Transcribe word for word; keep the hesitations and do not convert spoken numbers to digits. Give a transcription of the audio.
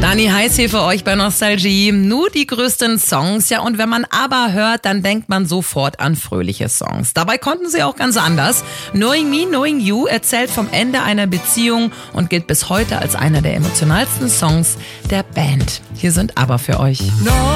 Dani Heiß hier für euch bei Nostalgie. Nur die größten Songs. Ja, und wenn man aber hört, dann denkt man sofort an fröhliche Songs. Dabei konnten sie auch ganz anders. Knowing Me, Knowing You erzählt vom Ende einer Beziehung und gilt bis heute als einer der emotionalsten Songs der Band. Hier sind aber für euch. No.